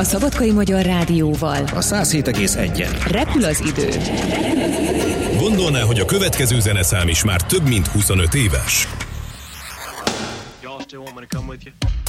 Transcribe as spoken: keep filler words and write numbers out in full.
A Szabadkai Magyar Rádióval. A száz hét egész egyen. Repül az idő. Gondolná, hogy a következő zeneszám is már több mint huszonöt éves? Y'all still want me to come with you?